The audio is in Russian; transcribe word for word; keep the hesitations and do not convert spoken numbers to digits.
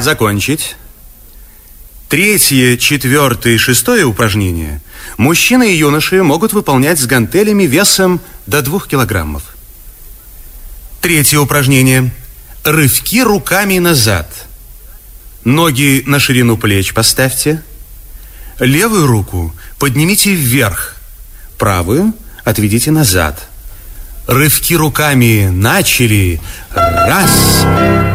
закончить. Третье, четвертое и шестое упражнения мужчины и юноши могут выполнять с гантелями весом до двух килограммов. Третье упражнение. Рывки руками назад. Ноги на ширину плеч поставьте. Левую руку поднимите вверх. Правую отведите назад. Рывки руками начали. Раз,